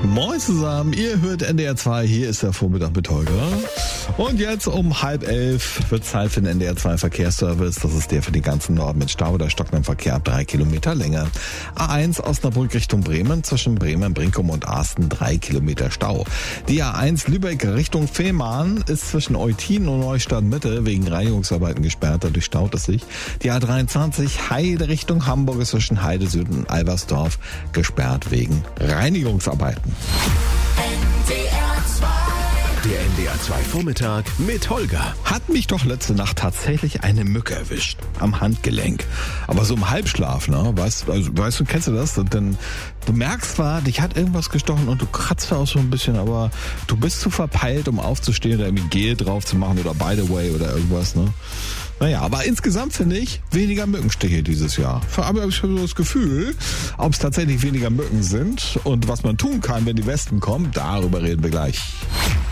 Moin zusammen, ihr hört NDR 2, hier ist der Vormittag mit Holger. Und jetzt um 10:30 wird Zeit für den NDR 2 Verkehrsservice. Das ist der für den ganzen Norden mit Stau oder stockendem Verkehr ab 3 Kilometer Länge. A1 Osnabrück Richtung Bremen, zwischen Bremen, Brinkum und Asten 3 Kilometer Stau. Die A1 Lübeck Richtung Fehmarn ist zwischen Eutin und Neustadt Mitte wegen Reinigungsarbeiten gesperrt, dadurch staut es sich. Die A23 Heide Richtung Hamburg ist zwischen Heide Süd und Albersdorf gesperrt wegen Reinigungsarbeiten. Der NDR 2 Vormittag mit Holger. Hat mich doch letzte Nacht tatsächlich eine Mücke erwischt. Am Handgelenk. Aber so im Halbschlaf, ne? Weißt du, kennst du das? Und dann, du merkst zwar, dich hat irgendwas gestochen und du kratzt auch so ein bisschen, aber du bist zu verpeilt, um aufzustehen oder irgendwie Gel drauf zu machen oder by the way oder irgendwas, ne? Naja, aber insgesamt finde ich weniger Mückenstiche dieses Jahr. Aber habe ich so das Gefühl, ob es tatsächlich weniger Mücken sind und was man tun kann, wenn die Wespen kommen, darüber reden wir gleich.